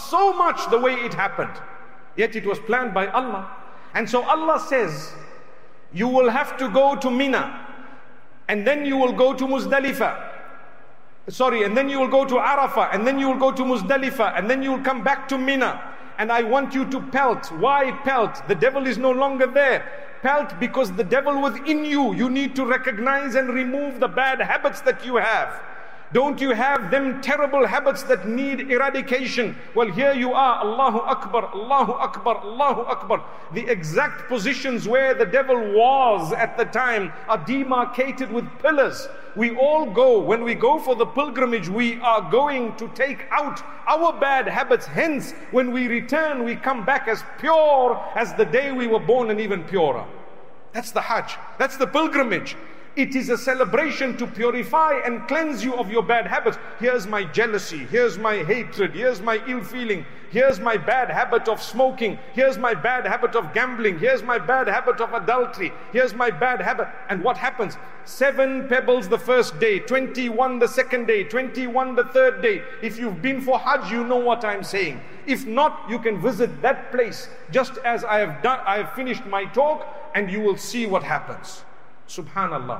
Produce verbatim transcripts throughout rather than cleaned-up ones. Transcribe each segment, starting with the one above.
so much the way it happened. Yet it was planned by Allah. And so Allah says, you will have to go to Mina, and then you will go to Muzdalifah. Sorry, and then you will go to Arafah, and then you will go to Muzdalifah, and then you will come back to Mina. And I want you to pelt. Why pelt? The devil is no longer there. Pelt because the devil within you, you need to recognize and remove the bad habits that you have. Don't you have them terrible habits that need eradication? Well, here you are, Allahu Akbar, Allahu Akbar, Allahu Akbar. The exact positions where the devil was at the time are demarcated with pillars. We all go, when we go for the pilgrimage, we are going to take out our bad habits. Hence, when we return, we come back as pure as the day we were born, and even purer. That's the Hajj. That's the pilgrimage. It is a celebration to purify and cleanse you of your bad habits. Here's my jealousy, here's my hatred, here's my ill feeling, here's my bad habit of smoking, here's my bad habit of gambling, here's my bad habit of adultery, here's my bad habit. And what happens? Seven pebbles the first day, twenty-one the second day, twenty-one the third day. If you've been for Hajj, you know what I'm saying. If not, you can visit that place just as I have done. I have finished my talk, and you will see what happens. Subhanallah.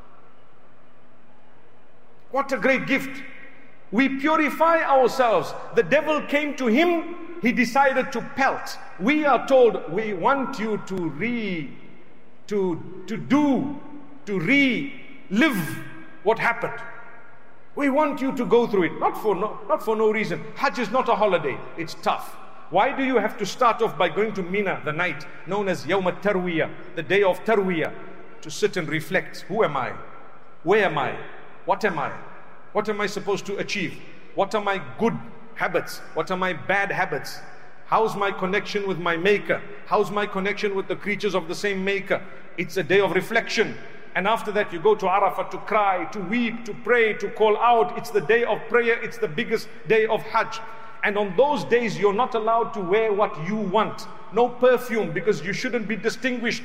What a great gift. We purify ourselves. The devil came to him, he decided to pelt. We are told, we want you to re, to, to do, to relive what happened. We want you to go through it, not for no, not for no reason. Hajj is not a holiday, it's tough. Why do you have to start off by going to Mina, the night, known as Yawm al-Tarwiyah, the day of Tarwiyah, to sit and reflect? Who am I? Where am I? What am I? What am I supposed to achieve? What are my good habits? What are my bad habits? How's my connection with my Maker? How's my connection with the creatures of the same Maker? It's a day of reflection. And after that you go to Arafah to cry, to weep, to pray, to call out. It's the day of prayer. It's the biggest day of Hajj. And on those days you're not allowed to wear what you want. No perfume, because you shouldn't be distinguished.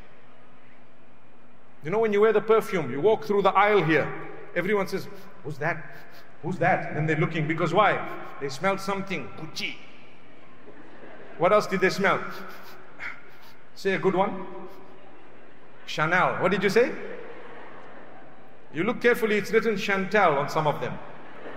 You know, when you wear the perfume, you walk through the aisle here, everyone says, who's that? Who's that? And they're looking, because why? They smelled something, Gucci. What else did they smell? Say a good one. Chanel. What did you say? You look carefully, it's written Chantel on some of them.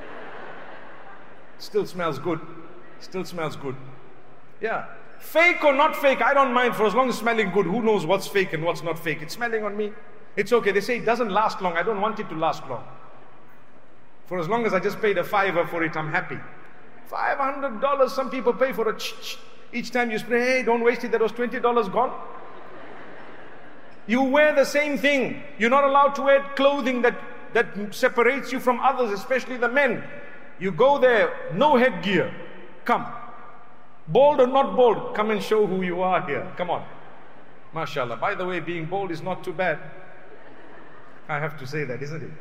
Still smells good. Still smells good. Yeah. Fake or not fake, I don't mind, for as long as it's smelling good. Who knows what's fake and what's not fake? It's smelling on me. It's okay. They say it doesn't last long. I don't want it to last long. For as long as I just paid a fiver for it, I'm happy. five hundred dollars some people pay for a ch-ch. Each time you spray, hey, don't waste it, that was twenty dollars gone. You wear the same thing. You're not allowed to wear clothing that, that separates you from others, especially the men. You go there, no headgear. Come. Bald or not bald, come and show who you are here. Come on. MashaAllah. By the way, being bald is not too bad. I have to say that, isn't it?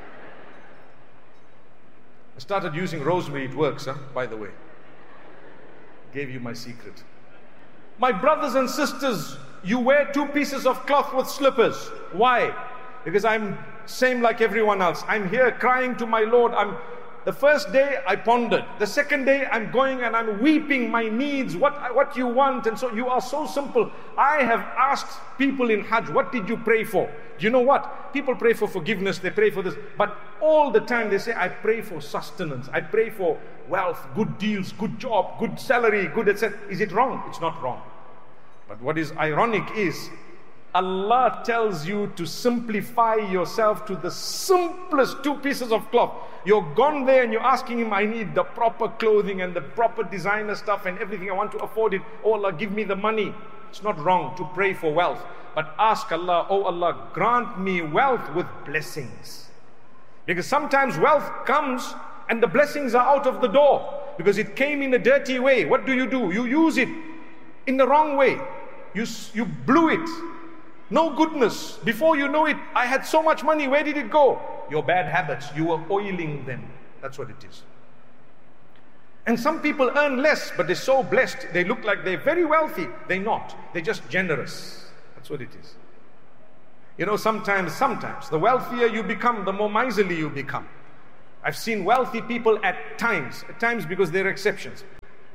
I started using rosemary. It works, huh? By the way. Gave you my secret. My brothers and sisters, you wear two pieces of cloth with slippers. Why? Because I'm same like everyone else. I'm here crying to my Lord. I'm The first day I pondered. The second day I'm going and I'm weeping my needs, what, what you want. And so you are so simple. I have asked people in Hajj, what did you pray for? Do you know what? People pray for forgiveness, they pray for this. But all the time they say, I pray for sustenance. I pray for wealth, good deals, good job, good salary, good et cetera. Is it wrong? It's not wrong. But what is ironic is, Allah tells you to simplify yourself to the simplest two pieces of cloth. You're gone there and you're asking Him, I need the proper clothing and the proper designer stuff and everything. I want to afford it. Oh Allah, give me the money. It's not wrong to pray for wealth. But ask Allah, oh Allah, grant me wealth with blessings. Because sometimes wealth comes and the blessings are out of the door. Because it came in a dirty way. What do you do? You use it in the wrong way. You, you blew it. No goodness. Before you know it, I had so much money. Where did it go? Your bad habits. You were oiling them. That's what it is. And some people earn less, but they're so blessed. They look like they're very wealthy. They're not. They're just generous. That's what it is. You know, sometimes, sometimes, the wealthier you become, the more miserly you become. I've seen wealthy people at times, at times because they're exceptions.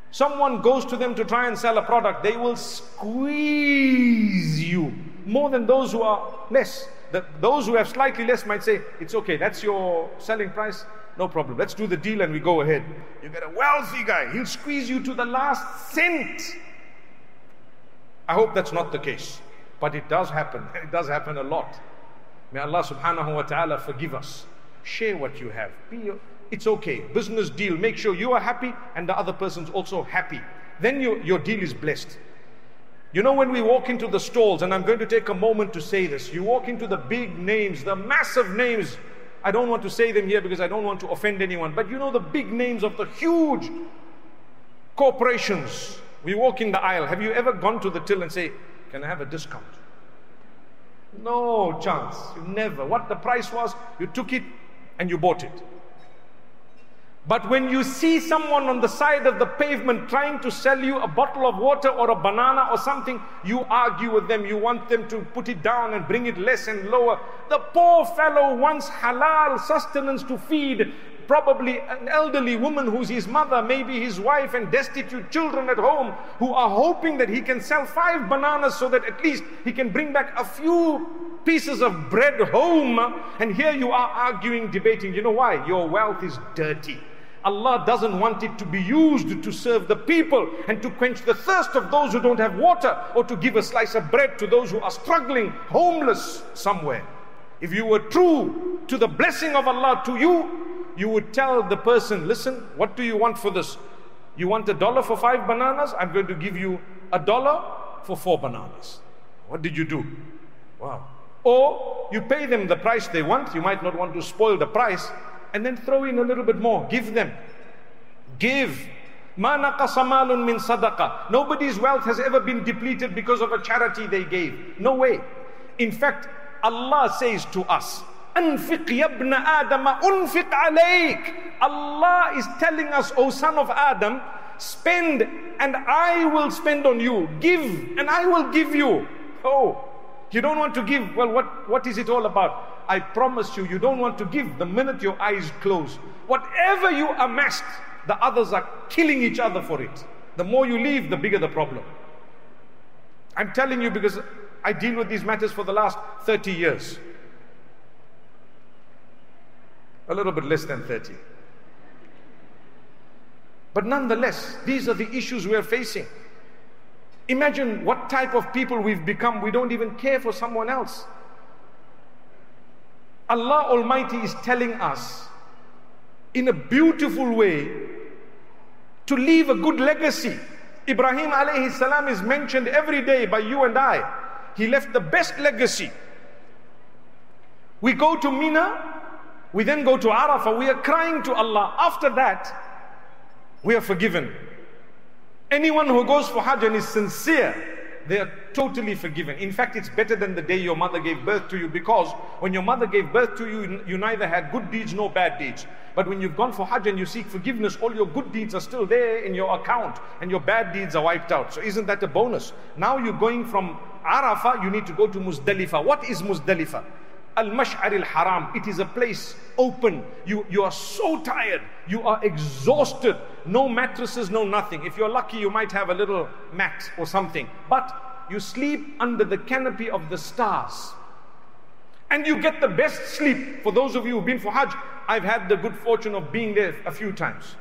Someone goes to them to try and sell a product, they will squeeze you more than those who are less. The, those who have slightly less might say, it's okay, that's your selling price, no problem, let's do the deal and we go ahead. You get a wealthy guy, he'll squeeze you to the last cent. I hope that's not the case, but it does happen. It does happen a lot. May Allah subhanahu wa ta'ala forgive us. Share what you have. Be, it's okay. Business deal. Make sure you are happy and the other person's also happy. Then your, your deal is blessed. You know, when we walk into the stalls, and I'm going to take a moment to say this, you walk into the big names, the massive names. I don't want to say them here because I don't want to offend anyone, but you know the big names of the huge corporations. We walk in the aisle. Have you ever gone to the till and say, can I have a discount? No chance. You never. What the price was, you took it and you bought it. But when you see someone on the side of the pavement trying to sell you a bottle of water or a banana or something, you argue with them. You want them to put it down and bring it less and lower. The poor fellow wants halal sustenance to feed probably an elderly woman who's his mother, maybe his wife, and destitute children at home who are hoping that he can sell five bananas so that at least he can bring back a few pieces of bread home. And here you are arguing, debating. You know why? Your wealth is dirty. Allah doesn't want it to be used to serve the people and to quench the thirst of those who don't have water, or to give a slice of bread to those who are struggling, homeless somewhere. If you were true to the blessing of Allah to you, you would tell the person, listen, what do you want for this? You want a dollar for five bananas? I'm going to give you a dollar for four bananas. What did you do? Wow. Or you pay them the price they want. You might not want to spoil the price, and then throw in a little bit more. Give them. Give. مَا نَقَصَ مَالٌ مِّن صَدَقَةٍ. Nobody's wealth has ever been depleted because of a charity they gave. No way. In fact, Allah says to us, أَنْفِقْ يَبْنَ آدَمَ أُنْفِقْ عَلَيْكَ. Allah is telling us, O son of Adam, spend and I will spend on you. Give and I will give you. Oh, you don't want to give? Well, what, what is it all about? I promise you, you don't want to give the minute your eyes close. Whatever you amassed, the others are killing each other for it. The more you leave, the bigger the problem. I'm telling you because I deal with these matters for the last thirty years. A little bit less than thirty. But nonetheless, these are the issues we are facing. Imagine what type of people we've become. We don't even care for someone else. Allah Almighty is telling us in a beautiful way to leave a good legacy. Ibrahim alayhi salam is mentioned every day by you and I. He left the best legacy. We go to Mina, we then go to Arafah, we are crying to Allah. After that, we are forgiven. Anyone who goes for Hajj and is sincere, they are totally forgiven. In fact, it's better than the day your mother gave birth to you, because when your mother gave birth to you, you neither had good deeds nor bad deeds. But when you've gone for Hajj and you seek forgiveness, all your good deeds are still there in your account and your bad deeds are wiped out. So isn't that a bonus? Now you're going from Arafah, you need to go to Muzdalifah. What is Muzdalifah? Al-Mash'ar al-Haram. It is a place open. You, you are so tired. You are exhausted. No mattresses, no nothing. If you're lucky, you might have a little mat or something. But you sleep under the canopy of the stars. And you get the best sleep. For those of you who've been for Hajj, I've had the good fortune of being there a few times.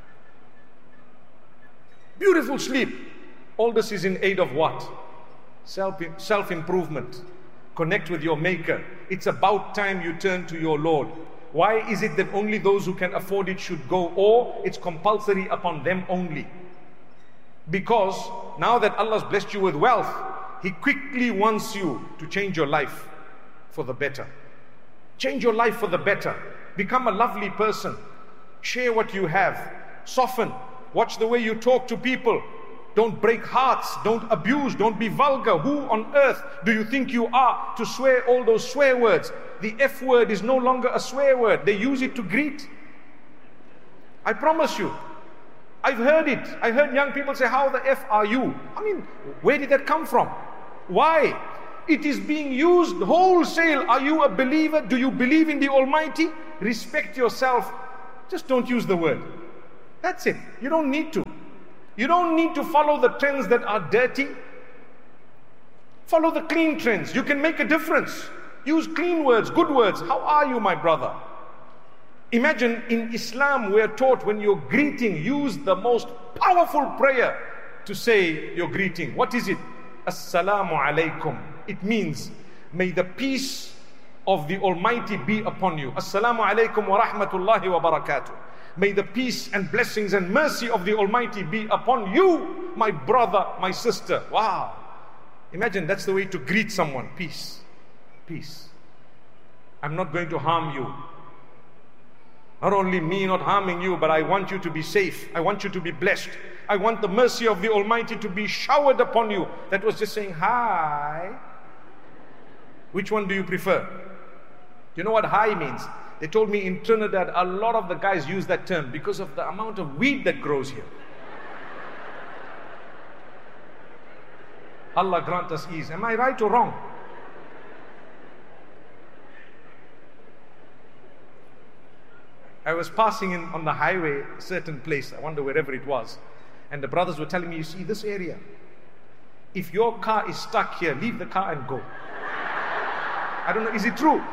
Beautiful sleep. All this is in aid of what? Self, self-improvement. Connect with your Maker. It's about time you turn to your Lord. Why is it that only those who can afford it should go, or it's compulsory upon them only? Because now that Allah's blessed you with wealth, He quickly wants you to change your life for the better. Change your life for the better. Become a lovely person. Share what you have. Soften. Watch the way you talk to people. Don't break hearts, don't abuse, don't be vulgar. Who on earth do you think you are to swear all those swear words? The F word is no longer a swear word. They use it to greet. I promise you. I've heard it. I heard young people say, how the F are you? I mean, where did that come from? Why? It is being used wholesale. Are you a believer? Do you believe in the Almighty? Respect yourself. Just don't use the word. That's it. You don't need to. You don't need to follow the trends that are dirty. Follow the clean trends. You can make a difference. Use clean words, good words. How are you, my brother? Imagine in Islam we are taught when you're greeting, use the most powerful prayer to say your greeting. What is it? Assalamu alaikum. It means, may the peace of the Almighty be upon you. Assalamu alaikum wa rahmatullahi wa barakatuh. May the peace and blessings and mercy of the Almighty be upon you, my brother, my sister. Wow. Imagine that's the way to greet someone. Peace. Peace. I'm not going to harm you. Not only me not harming you, but I want you to be safe. I want you to be blessed. I want the mercy of the Almighty to be showered upon you. That was just saying hi. Which one do you prefer? You know what hi means? They told me in Trinidad, a lot of the guys use that term because of the amount of weed that grows here. Allah grant us ease. Am I right or wrong? I was passing in on the highway, a certain place, I wonder wherever it was, and the brothers were telling me, you see this area, if your car is stuck here, leave the car and go. I don't know, is it true?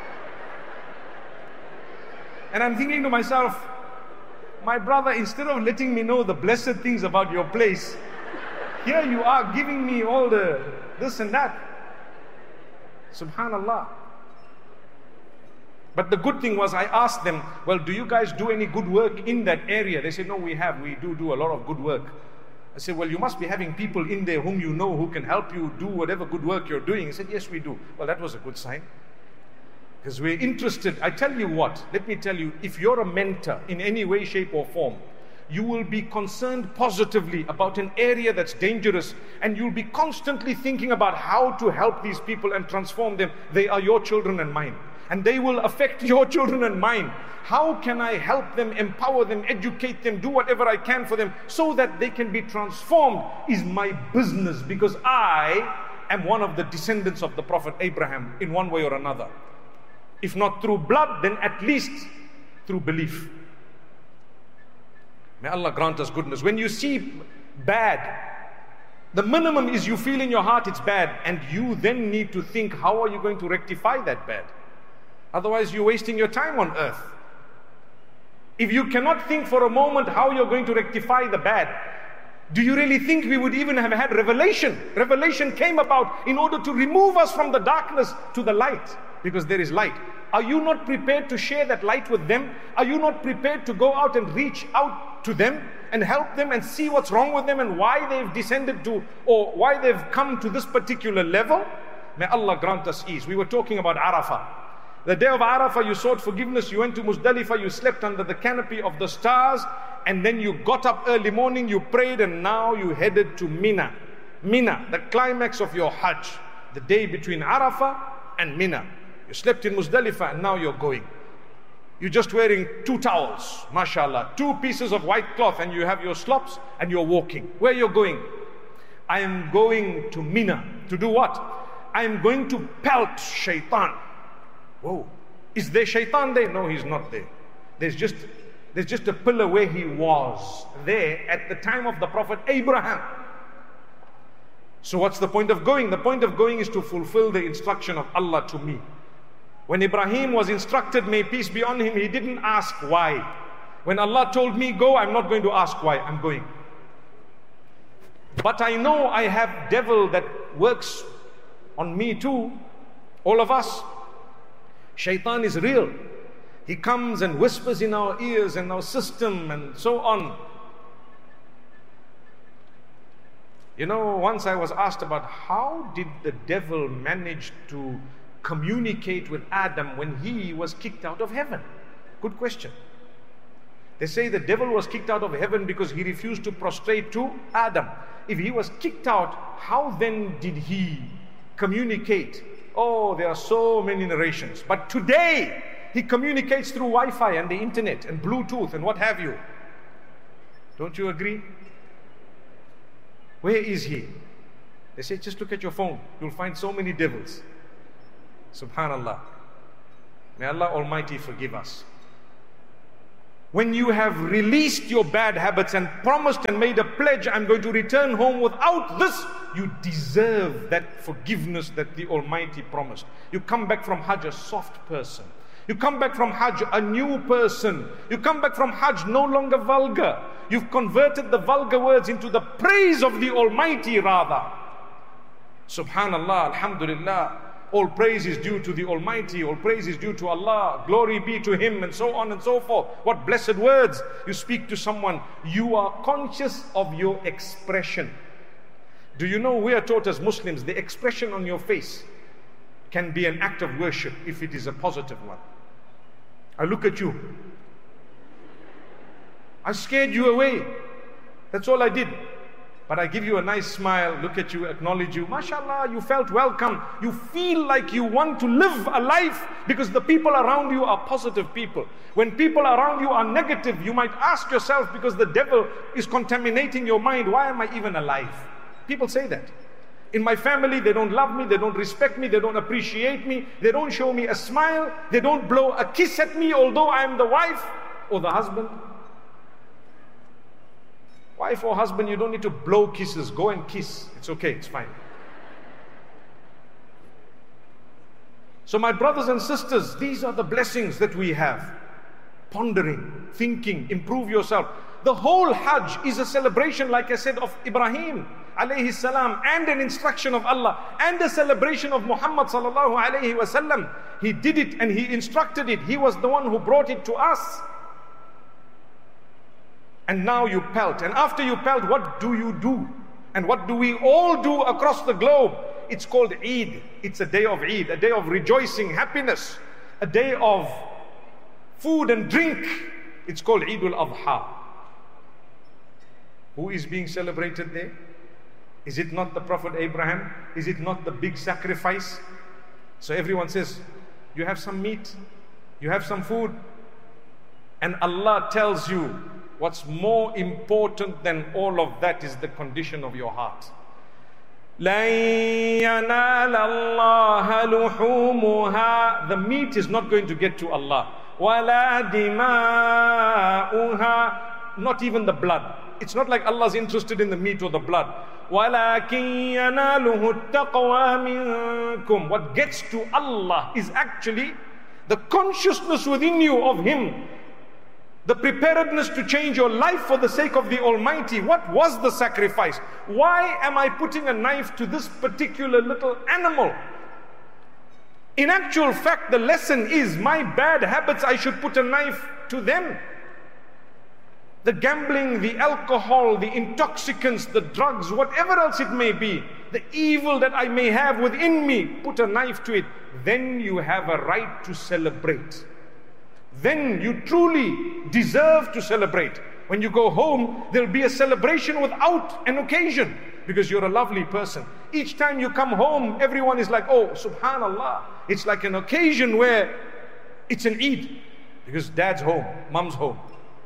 And I'm thinking to myself, my brother, instead of letting me know the blessed things about your place, here you are giving me all the this and that. Subhanallah. But the good thing was, I asked them, well, do you guys do any good work in that area? They said, no, we have. We do do a lot of good work. I said, well, you must be having people in there whom you know who can help you do whatever good work you're doing. He said, yes, we do. Well, that was a good sign. Because we're interested. I tell you what, let me tell you, if you're a mentor in any way, shape or form, you will be concerned positively about an area that's dangerous, and you'll be constantly thinking about how to help these people and transform them. They are your children and mine, and they will affect your children and mine. How can I help them, empower them, educate them, do whatever I can for them so that they can be transformed is my business, because I am one of the descendants of the Prophet Abraham in one way or another. If not through blood, then at least through belief. May Allah grant us goodness. When you see bad, the minimum is you feel in your heart it's bad, and you then need to think, how are you going to rectify that bad? Otherwise you're wasting your time on earth. If you cannot think for a moment how you're going to rectify the bad, do you really think we would even have had revelation? Revelation came about in order to remove us from the darkness to the light, because there is light. Are you not prepared to share that light with them? Are you not prepared to go out and reach out to them and help them and see what's wrong with them and why they've descended to, or why they've come to this particular level? May Allah grant us ease. We were talking about Arafah. The day of Arafah, you sought forgiveness, you went to Muzdalifah, you slept under the canopy of the stars, and then you got up early morning, you prayed, and now you headed to Mina. Mina, the climax of your Hajj, the day between Arafah and Mina. You slept in Muzdalifah and now you're going. You're just wearing two towels, mashallah, two pieces of white cloth, and you have your slops and you're walking. Where you're going? I am going to Mina. To do what? I am going to pelt shaitan. Whoa. Is there shaitan there? No, he's not there. There's just, there's just a pillar where he was there at the time of the Prophet Abraham. So what's the point of going? The point of going is to fulfill the instruction of Allah to me. When Ibrahim was instructed, may peace be on him, he didn't ask why. When Allah told me go, I'm not going to ask why, I'm going. But I know I have devil that works on me too, all of us. Shaitan is real. He comes and whispers in our ears and our system and so on. You know, once I was asked about how did the devil manage to communicate with Adam when he was kicked out of heaven? Good question. They say the devil was kicked out of heaven because he refused to prostrate to Adam. If he was kicked out, how then did he communicate? Oh, there are so many narrations. But today, he communicates through Wi-Fi and the internet and Bluetooth and what have you. Don't you agree? Where is he? They say, just look at your phone. You'll find so many devils. Subhanallah. May Allah Almighty forgive us. when you have released your bad habits and promised and made a pledge, I'm going to return home without this, you deserve that forgiveness that the Almighty promised. You come back from Hajj a soft person. You come back from Hajj a new person. You come back from Hajj no longer vulgar. You've converted the vulgar words into the praise of the Almighty rather. Subhanallah, Alhamdulillah. All praise is due to the Almighty. All praise is due to Allah. Glory be to Him, and so on and so forth. What blessed words. You speak to someone. You are conscious of your expression. Do you know we are taught as Muslims, the expression on your face can be an act of worship if it is a positive one. I look at you. I scared you away. That's all I did. But I give you a nice smile, look at you, acknowledge you. MashaAllah, you felt welcome. You feel like you want to live a life because the people around you are positive people. When people around you are negative, you might ask yourself, because the devil is contaminating your mind, why am I even alive? People say that. In my family, they don't love me, they don't respect me, they don't appreciate me, they don't show me a smile, they don't blow a kiss at me, although I am the wife or the husband. Wife or husband, you don't need to blow kisses. Go and kiss. It's okay, it's fine. So my brothers and sisters, these are the blessings that we have. Pondering, thinking, improve yourself. The whole Hajj is a celebration, like I said, of Ibrahim alayhi salam, and an instruction of Allah, and a celebration of Muhammad sallallahu alayhi wasallam. He did it and he instructed it. He was the one who brought it to us. And now you pelt. And after you pelt, what do you do? And what do we all do across the globe? It's called Eid. It's a day of Eid, a day of rejoicing, happiness, a day of food and drink. It's called Eid al-Adha. Who is being celebrated there? Is it not the Prophet Abraham? Is it not the big sacrifice? So everyone says, you have some meat, you have some food. And Allah tells you, what's more important than all of that is the condition of your heart. لَن يَنَالَ اللَّهَ لُحُومُهَا. The meat is not going to get to Allah. وَلَا دِمَاؤُهَا. Not even the blood. It's not like Allah's interested in the meat or the blood. وَلَكِنْ يَنَالُهُ التَّقْوَى مِنْكُمْ. What gets to Allah is actually the consciousness within you of Him. The preparedness to change your life for the sake of the Almighty. What was the sacrifice? Why am I putting a knife to this particular little animal? In actual fact, the lesson is my bad habits, I should put a knife to them. The gambling, the alcohol, the intoxicants, the drugs, whatever else it may be, the evil that I may have within me, put a knife to it. Then you have a right to celebrate. Then you truly deserve to celebrate. When you go home, there'll be a celebration without an occasion, because you're a lovely person. Each time you come home, everyone is like, oh, subhanallah. It's like an occasion where it's an Eid, because dad's home, mom's home.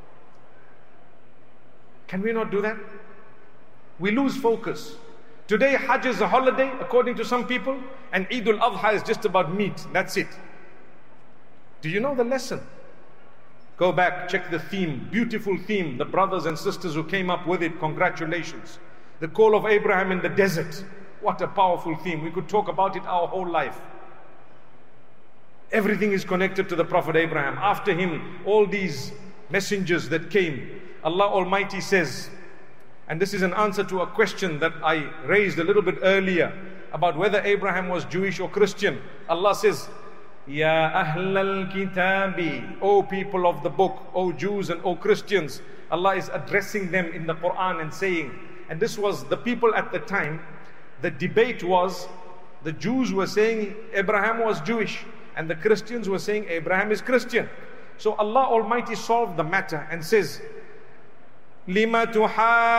Can we not do that? We lose focus. Today, Hajj is a holiday, according to some people, and Eid al-Adha is just about meat. That's it. Do you know the lesson? Go back, check the theme, beautiful theme, the brothers and sisters who came up with it, congratulations. The call of Abraham in the desert. What a powerful theme. We could talk about it our whole life. Everything is connected to the Prophet Abraham. After him, all these messengers that came. Allah Almighty says, and this is an answer to a question that I raised a little bit earlier about whether Abraham was Jewish or Christian. Allah says, Ya Ahlal Kitabi, O people of the book, O Jews and O Christians. Allah is addressing them in the Quran and saying, and this was the people at the time, the debate was, the Jews were saying Abraham was Jewish, and the Christians were saying Abraham is Christian. So Allah Almighty solved the matter and says, لِمَ تُحَاجُّونَ